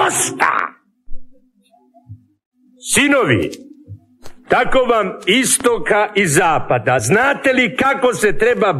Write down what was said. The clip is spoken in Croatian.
dosta! Sinovi, tako vam istoka i zapada, znate li kako se treba